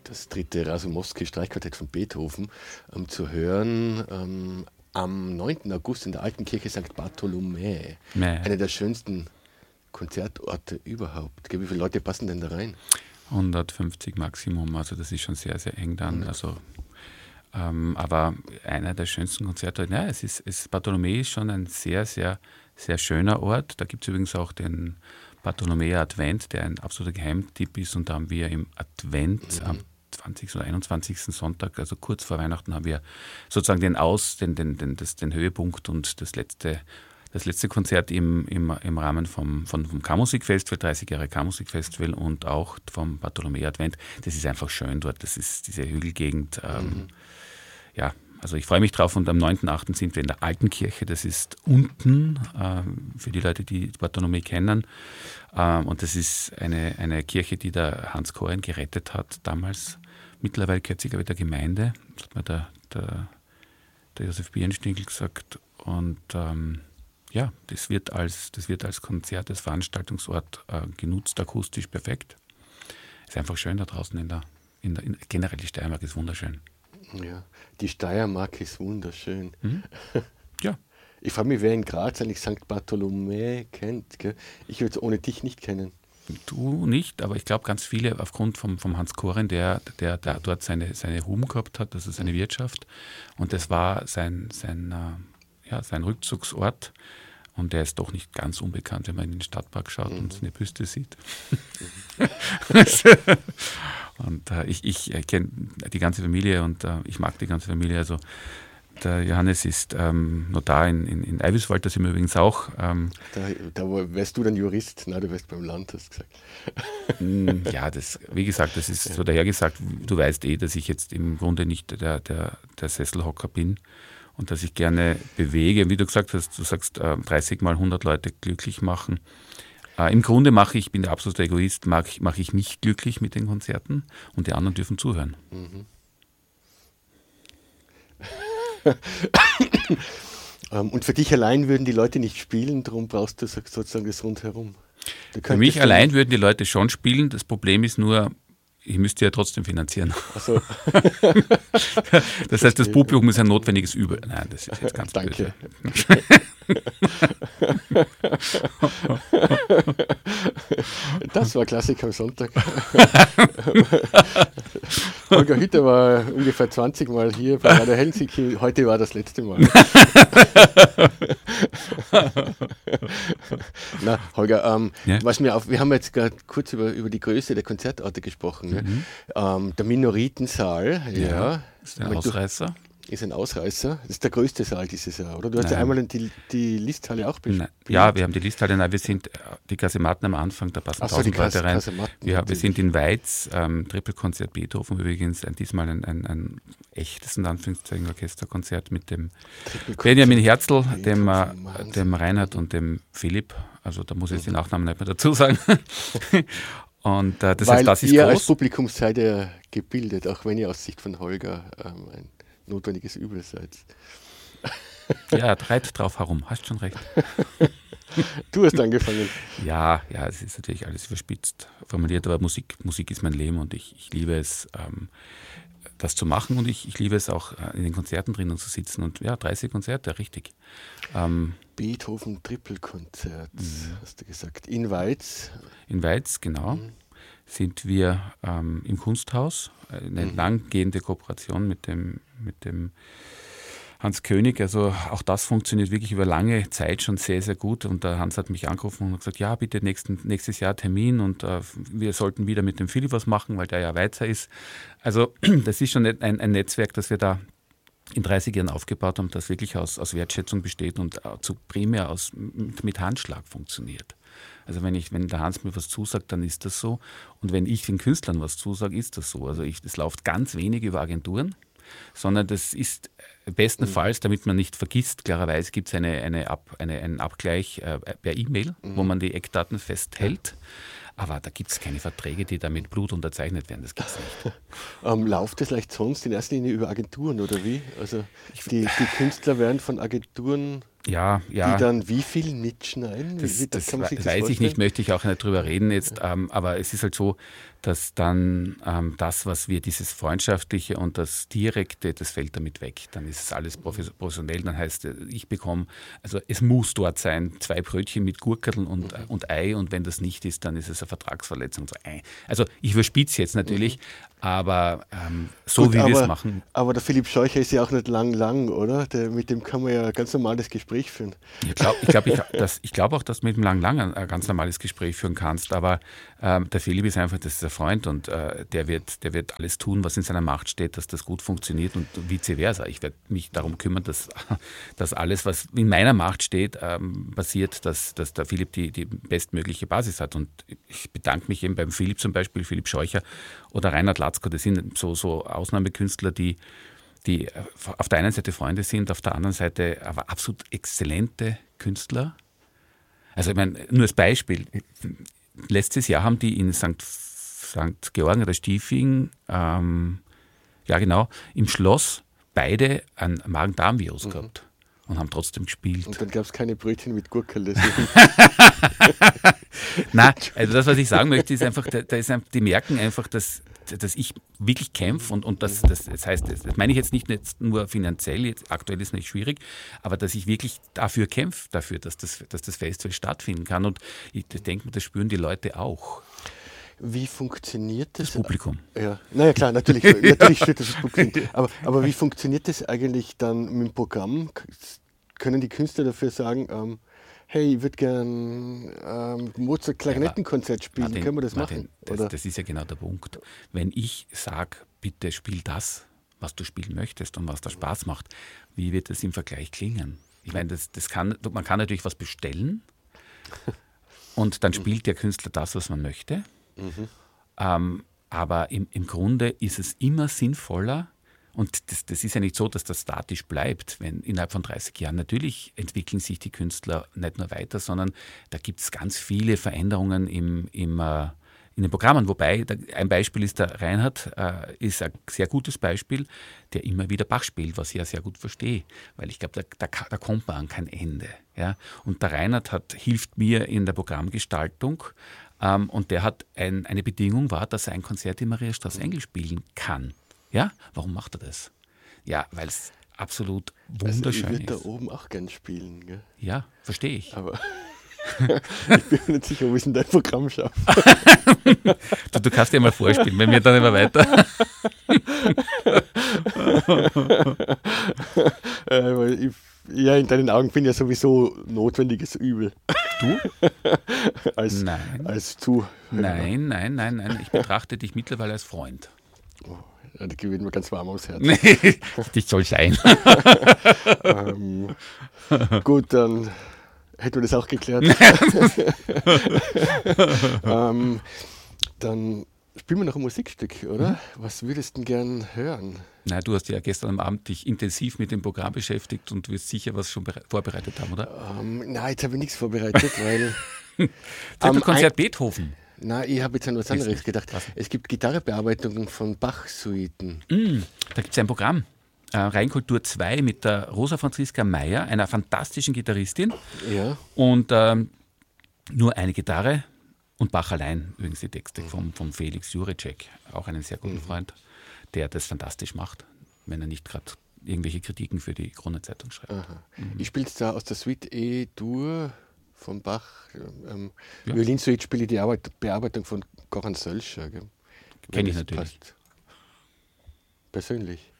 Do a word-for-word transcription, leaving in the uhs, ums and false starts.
das dritte Rasumowski-Streichquartett von Beethoven ähm, zu hören. Ähm, am neunten August in der Alten Kirche Sankt Bartholomä. Nee. Einer der schönsten Konzertorte überhaupt. Wie viele Leute passen denn da rein? hundertfünfzig Maximum, also das ist schon sehr, sehr eng dann. Mhm. Also, ähm, aber einer der schönsten Konzerte, ja, es ist, es, Bartholomä ist schon ein sehr, sehr, sehr schöner Ort. Da gibt es übrigens auch den Bartholomäer Advent, der ein absoluter Geheimtipp ist, und da haben wir im Advent Mhm. am zwanzigsten oder einundzwanzigsten Sonntag, also kurz vor Weihnachten, haben wir sozusagen den Aus, den, den, den, das, den Höhepunkt und das letzte, das letzte Konzert im, im, im Rahmen vom, vom, vom Kammermusikfestival, dreißig Jahre Kammermusikfestival, und auch vom Bartholomäer Advent. Das ist einfach schön dort, das ist diese Hügelgegend. Ähm, Mhm. Ja, also ich freue mich drauf, und am neunten achten sind wir in der Alten Kirche, das ist unten, ähm, für die Leute, die Bartholomäe kennen. Ähm, und das ist eine, eine Kirche, die der Hans Koren gerettet hat damals. Mittlerweile gehört sie, glaube ich, der Gemeinde, das hat mir der, der, der Josef Birnstiegel gesagt. Und ähm, ja, das wird als, das wird als Konzert, als Veranstaltungsort äh, genutzt, akustisch perfekt. Ist einfach schön da draußen in der, in der in, generell die Steiermark ist wunderschön. Ja, die Steiermark ist wunderschön. Mhm. Ja. Ich frage mich, wer in Graz eigentlich Sankt Bartholomä kennt. Gell? Ich würde es ohne dich nicht kennen. Du nicht, aber ich glaube ganz viele aufgrund vom, vom Hans Koren, der, der, der dort seine, seine Hum gehabt hat, also seine Wirtschaft. Und das war sein, sein, äh, ja, sein Rückzugsort. Und der ist doch nicht ganz unbekannt, wenn man in den Stadtpark schaut mhm. und seine Büste sieht. Mhm. Und äh, ich, ich kenne die ganze Familie und äh, ich mag die ganze Familie. Also der Johannes ist ähm, Notar in, in, in Eiviswald, da sind wir übrigens auch. Ähm, da, da wärst du dann Jurist? Nein, du wärst beim Land, hast du gesagt. Ja, das, wie gesagt, das ist ja. so dahergesagt. Du weißt eh, dass ich jetzt im Grunde nicht der, der, der Sesselhocker bin und dass ich gerne bewege. Wie du gesagt hast, du sagst äh, dreißig mal hundert Leute glücklich machen. Äh, Im Grunde mache ich, ich bin der absolute Egoist, mache mach ich mich glücklich mit den Konzerten und die anderen dürfen zuhören. Mhm. Und für dich allein würden die Leute nicht spielen, darum brauchst du sozusagen das Rundherum. Für mich allein würden die Leute schon spielen, das Problem ist nur, ich müsste ja trotzdem finanzieren. Ach so. Das heißt, das Publikum ist ein notwendiges Übel. Nein, das ist jetzt ganz Danke. böse. Das war Klassik am Sonntag. Holger Hütter war ungefähr zwanzig Mal hier bei Radio Helsinki. Heute war das letzte Mal. Na, Holger, ähm, ja? was mir auf, wir haben jetzt gerade kurz über, über die Größe der Konzertorte gesprochen. Ne? Mhm. Ähm, der Minoritensaal, ja, ja ist ein Ausreißer. Ist ein Ausreißer. Das ist der größte Saal dieses Jahr, oder? Du hast Nein. ja einmal die, die Listhalle auch bespielt. Ja, wir haben die Listhalle. Nein, wir sind die Kasematten am Anfang, da passen so, tausend Leute rein. Ja, wir sind in Weiz, ähm, Trippelkonzert Beethoven übrigens, ein, diesmal ein, ein, ein echtes, in Anführungszeichen, Orchesterkonzert mit dem Benjamin Herzl, dem, äh, dem Reinhard und dem Philipp. Also da muss ich jetzt mhm. den Nachnamen nicht mehr dazu sagen. Und äh, das Weil heißt, das ist ihr groß. als Publikum seid ihr gebildet, auch wenn ihr aus Sicht von Holger ähm, ein notwendiges Übel seid. Ja, reit drauf herum, hast schon recht. Du hast angefangen. Ja, ja, es ist natürlich alles überspitzt formuliert, aber Musik, Musik ist mein Leben und ich, ich liebe es, ähm, das zu machen, und ich, ich liebe es auch, in den Konzerten drinnen zu sitzen. Und ja, dreißig Konzerte, richtig. Ähm, Beethoven Trippelkonzert, mhm. hast du gesagt. In Weiz. In Weiz, genau. Mhm. Sind wir ähm, im Kunsthaus, eine mhm. langgehende Kooperation mit dem, mit dem Hans König. Also auch das funktioniert wirklich über lange Zeit schon sehr, sehr gut. Und der Hans hat mich angerufen und gesagt, ja, bitte nächsten, nächstes Jahr Termin, und äh, wir sollten wieder mit dem Philipp was machen, weil der ja Weizer ist. Also das ist schon ein, ein Netzwerk, das wir da in dreißig Jahren aufgebaut haben, das wirklich aus, aus Wertschätzung besteht und zu primär aus, mit, mit Handschlag funktioniert. Also wenn ich, wenn der Hans mir was zusagt, dann ist das so. Und wenn ich den Künstlern was zusage, ist das so. Also ich, das läuft ganz wenig über Agenturen, sondern das ist bestenfalls, damit man nicht vergisst, klarerweise gibt es eine, eine Ab, eine, einen Abgleich äh, per E-Mail, mhm. wo man die Eckdaten festhält. Aber da gibt es keine Verträge, die da mit Blut unterzeichnet werden. Das gibt es nicht. ähm, läuft das vielleicht sonst in erster Linie über Agenturen oder wie? Also die, die Künstler werden von Agenturen, ja, ja. die dann wie viel mitschneiden? Das, wie, das, kann man sich das das weiß vorstellen? ich nicht, möchte ich auch nicht drüber reden jetzt. Ähm, aber es ist halt so, dass dann ähm, das, was wir, dieses Freundschaftliche und das Direkte, das fällt damit weg. Dann ist es alles professionell, dann heißt es, ich bekomme, also es muss dort sein, zwei Brötchen mit Gurkeln und, mhm. und Ei, und wenn das nicht ist, dann ist es eine Vertragsverletzung. Also ich überspitze jetzt natürlich, mhm. aber ähm, so Gut, wie aber, wir es machen. Aber der Philipp Scheucher ist ja auch nicht lang, lang, oder? Der, mit dem kann man ja ganz normales Gespräch führen. Ich glaube ich glaub, ich, ich glaub auch, dass du mit dem lang, lang ein ganz normales Gespräch führen kannst, aber ähm, der Philipp ist einfach, das ist ein Freund, und äh, der, wird, der wird alles tun, was in seiner Macht steht, dass das gut funktioniert, und vice versa. Ich werde mich darum kümmern, dass, dass alles, was in meiner Macht steht, ähm, passiert, dass, dass der Philipp die, die bestmögliche Basis hat. Und ich bedanke mich eben beim Philipp zum Beispiel, Philipp Scheucher oder Reinhard Latzko, das sind so, so Ausnahmekünstler, die die auf der einen Seite Freunde sind, auf der anderen Seite aber absolut exzellente Künstler. Also ich meine, nur als Beispiel, letztes Jahr haben die in Sankt Sankt Georgen oder Stiefing, ähm, ja genau, im Schloss beide ein Magen-Darm-Virus mhm. gehabt und haben trotzdem gespielt. Und dann gab es keine Brötchen mit Gurkel. Nein, also das, was ich sagen möchte, ist einfach, da, da ist einfach die merken einfach, dass, dass ich wirklich kämpfe, und, und das, das, das heißt, das meine ich jetzt nicht jetzt nur finanziell, jetzt aktuell ist es nicht schwierig, aber dass ich wirklich dafür kämpfe, dafür, dass das, dass das Festival stattfinden kann, und ich denke, das spüren die Leute auch. Wie funktioniert das? Das Publikum. Ja, naja klar, natürlich, natürlich steht das, das Publikum. Aber, aber wie funktioniert das eigentlich dann mit dem Programm? Können die Künstler dafür sagen, ähm, hey, ich würde gern ähm, Mozart-Klarinettenkonzert spielen, Martin, können wir das Martin, machen? Das, oder? das ist ja genau der Punkt. Wenn ich sage, bitte spiel das, was du spielen möchtest und was da Spaß macht, wie wird das im Vergleich klingen? Ich meine, das, das kann, man kann natürlich was bestellen und dann spielt der Künstler das, was man möchte. Mhm. Ähm, aber im, im Grunde ist es immer sinnvoller, und das, das ist ja nicht so, dass das statisch bleibt. Wenn innerhalb von dreißig Jahren natürlich entwickeln sich die Künstler nicht nur weiter, sondern da gibt es ganz viele Veränderungen im, im, äh, in den Programmen. Wobei, da, ein Beispiel ist der Reinhard, äh, ist ein sehr gutes Beispiel, der immer wieder Bach spielt, was ich ja sehr gut verstehe. Weil ich glaube, da, da, da kommt man an kein Ende. Ja? Und der Reinhard hat, hilft mir in der Programmgestaltung. Ähm, und der hat ein, eine Bedingung war, dass er ein Konzert in Mariastraße Engel spielen kann. Ja, warum macht er das? Ja, weil es absolut wunderschön also ich ist. Ich würde da oben auch gern spielen. Gell? Ja, verstehe ich. Aber ich bin mir nicht sicher, ob ich es in dein Programm schaffe. du, du kannst dir mal vorspielen, wenn wir dann immer weiter. ja, weil ich, ja, in deinen Augen bin ich ja sowieso notwendiges Übel. Du? als, nein. Als Zuhörer. Nein, nein, nein, nein. Ich betrachte dich mittlerweile als Freund. Oh, ja, da gewinnt mir ganz warm ums Herz. Dich soll sein. ähm, gut, dann hätten wir das auch geklärt. ähm, dann spielen wir noch ein Musikstück, oder? Mhm. Was würdest du denn gern hören? Na, du hast ja gestern am Abend dich intensiv mit dem Programm beschäftigt und wirst sicher was schon vorbereitet haben, oder? Ähm, nein, jetzt habe ich nichts vorbereitet, weil... Zirkelkonzert um, Beethoven. Nein, ich habe jetzt an was anderes gedacht. Was? Es gibt Gitarrebearbeitungen von Bach-Suiten. Mm, da gibt es ein Programm, äh, Rheinkultur zwei mit der Rosa Franziska Meyer, einer fantastischen Gitarristin. Ja. Und ähm, nur eine Gitarre und Bach allein, übrigens die Texte mhm. vom, vom Felix Jurecek, auch einen sehr guten mhm. Freund, der das fantastisch macht, wenn er nicht gerade irgendwelche Kritiken für die Kronenzeitung schreibt. Mhm. Ich spiele jetzt da aus der Suite E-Dur von Bach. Ähm, ja. Violinsuite spiele ich die Arbeit, Bearbeitung von Goran Sölscher. Kenne ich natürlich. Passt. Persönlich.